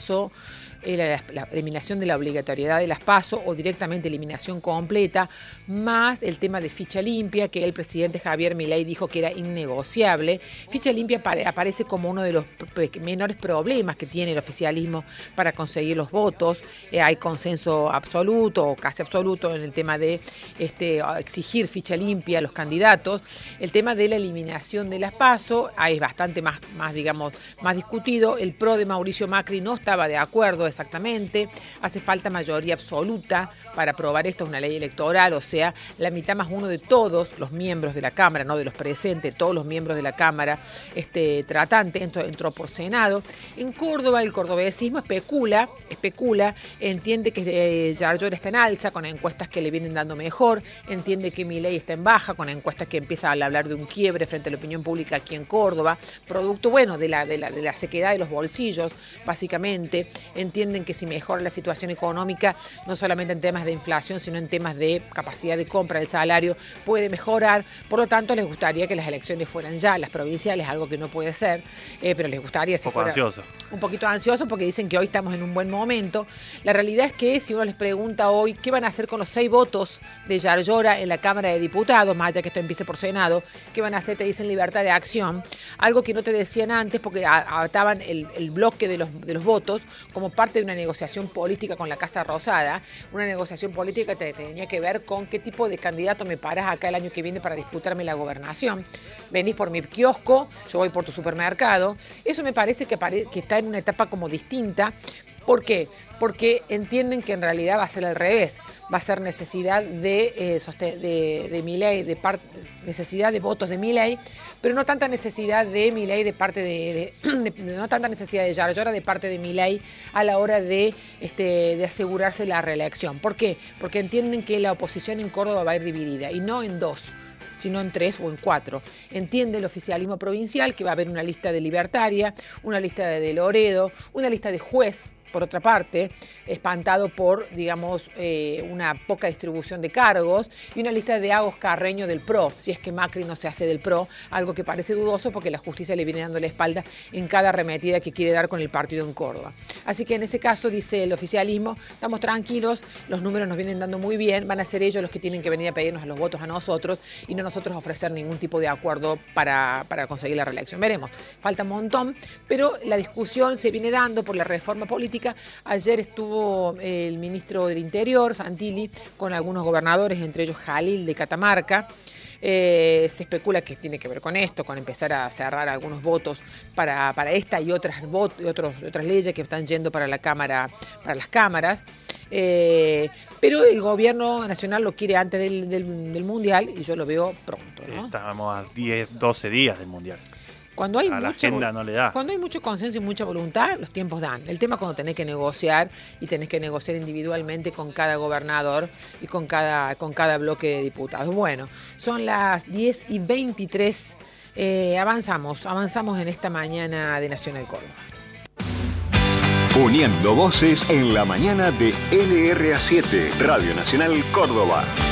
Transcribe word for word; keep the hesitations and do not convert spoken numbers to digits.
PASO, eh, la, la eliminación de la obligatoriedad de las PASO o directamente eliminación completa, más el tema de ficha limpia, que el presidente Javier Milei dijo que era innegociable. Ficha limpia aparece como uno de los menores problemas que tiene el oficialismo para conseguir los votos. Eh, hay consenso absoluto o casi absoluto en el tema de este, exigir ficha limpia a los candidatos. El tema de la eliminación de las PASO es bastante más, más, digamos, más discutido. El PRO de Mauricio Macri no estaba de acuerdo exactamente. Hace falta mayoría absoluta para aprobar esto, es una ley electoral, o sea, la mitad más uno de todos los miembros de la Cámara, no de los presentes, todos los miembros de la Cámara este, tratante, entró, entró por Senado. En Córdoba el cordobesismo especula, especula, entiende que eh, Yarlora está en alza con encuestas que le vienen dando mejor, entiende que Milei está en baja con encuestas que empiezan a hablar de un quiebre frente a la opinión pública aquí en Córdoba, producto, bueno, de la, de la, de la sequedad de los bolsillos, básicamente. Entienden que si mejora la situación económica, no solamente en temas de inflación, sino en temas de capacidad de compra del salario, puede mejorar. Por lo tanto, les gustaría que las elecciones fueran ya, las provinciales, algo que no puede ser, eh, pero les gustaría si un poco fuera ansioso. Un poquito ansioso porque dicen que hoy estamos en un buen momento. La realidad es que si uno les pregunta hoy qué van a hacer con los seis votos de Yarlora en la Cámara de Diputados, más allá que esto empiece por Senado, qué van a hacer, te dicen libertad de acción, algo que no te decían antes porque ataban el, el bloque de los, de los votos como parte de una negociación política con la Casa Rosada, una negociación política que tenía que ver con qué tipo de candidato me parás acá el año que viene para disputarme la gobernación. Venís por mi kiosco, yo voy por tu supermercado. Eso me parece que, pare, que está en una etapa como distinta. ¿Por qué? Porque entienden que en realidad va a ser al revés, va a ser necesidad de, eh, de, de Milei, de part, necesidad de votos de Milei, pero no tanta necesidad de Milei de parte de, de, de no tanta necesidad de Yarlora de parte de Milei a la hora de, este, de asegurarse la reelección. ¿Por qué? Porque entienden que la oposición en Córdoba va a ir dividida y no en dos, sino en tres o en cuatro. Entiende el oficialismo provincial que va a haber una lista de libertaria, una lista de Loredo, una lista de juez, por otra parte, espantado por, digamos, eh, una poca distribución de cargos, y una lista de Agos Carreño del PRO, si es que Macri no se hace del PRO, algo que parece dudoso porque la justicia le viene dando la espalda en cada arremetida que quiere dar con el partido en Córdoba. Así que en ese caso, dice el oficialismo, estamos tranquilos, los números nos vienen dando muy bien, van a ser ellos los que tienen que venir a pedirnos los votos a nosotros y no nosotros ofrecer ningún tipo de acuerdo para, para conseguir la reelección. Veremos, falta un montón, pero la discusión se viene dando por la reforma política. Ayer estuvo el ministro del Interior, Santilli, con algunos gobernadores, entre ellos Jalil de Catamarca. Eh, se especula que tiene que ver con esto, con empezar a cerrar algunos votos para, para esta y otras, votos, y otros, otras leyes que están yendo para la cámara, para las cámaras. Eh, pero el gobierno nacional lo quiere antes del, del, del Mundial y yo lo veo pronto, ¿no? Estamos a diez, doce días del Mundial. Cuando hay, a la mucha, agenda no le da. Cuando hay mucho consenso y mucha voluntad, los tiempos dan. El tema es cuando tenés que negociar y tenés que negociar individualmente con cada gobernador y con cada, con cada bloque de diputados. Bueno, son las diez y veintitrés. Eh, avanzamos, avanzamos en esta mañana de Nacional Córdoba. Uniendo voces en la mañana de L R A siete, Radio Nacional Córdoba.